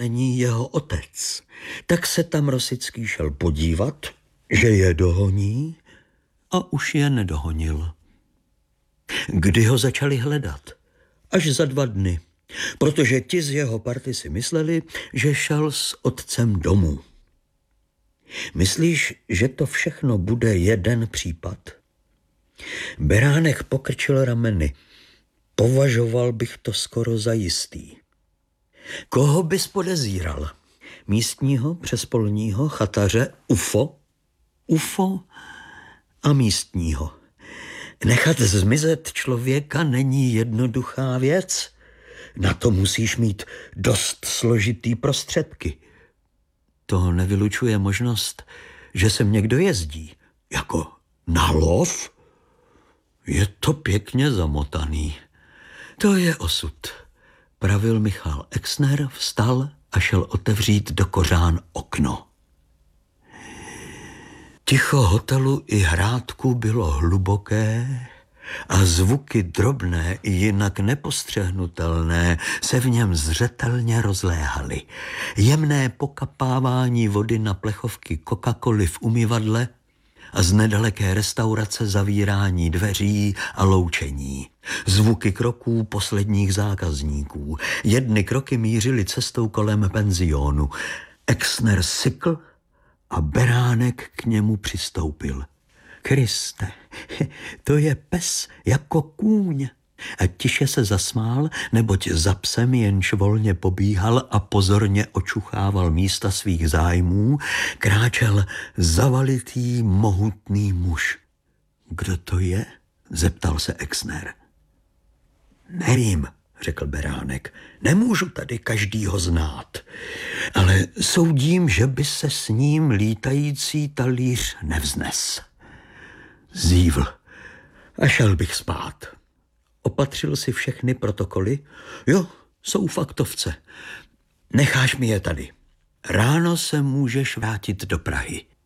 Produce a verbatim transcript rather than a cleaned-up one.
není jeho otec. Tak se tam Rosický šel podívat, že je dohoní, a už je nedohonil. Kdy ho začali hledat? Až za dva dny, protože ti z jeho party si mysleli, že šel s otcem domů. Myslíš, že to všechno bude jeden případ? Beránek pokrčil rameny. Považoval bych to skoro za jistý. Koho bys podezíral? Místního, přespolního, chataře, ufo? Ufo a místního. Nechat zmizet člověka není jednoduchá věc. Na to musíš mít dost složitý prostředky. To nevylučuje možnost, že sem někdo jezdí. Jako na lov? Je to pěkně zamotaný. To je osud, pravil Michal Exner, vstal a šel otevřít do kořán okno. Ticho hotelu i hrádku bylo hluboké a zvuky drobné i jinak nepostřehnutelné se v něm zřetelně rozléhaly. Jemné pokapávání vody na plechovky Coca-Coly v umyvadle a z nedaleké restaurace zavírání dveří a loučení. Zvuky kroků posledních zákazníků. Jedny kroky mířily cestou kolem penzionu. Exner sykl a Beránek k němu přistoupil. Kriste, to je pes jako kůň. A tiše se zasmál, neboť za psem jenž volně pobíhal a pozorně očuchával místa svých zájmů, kráčel zavalitý mohutný muž. Kdo to je? Zeptal se Exner. Nevím, řekl Beránek. Nemůžu tady každýho znát, ale soudím, že by se s ním lítající talíř nevznes. Zívl a šel bych spát. Opatřil si všechny protokoly? Jo, jsou faktovce. Necháš mi je tady. Ráno se můžeš vrátit do Prahy.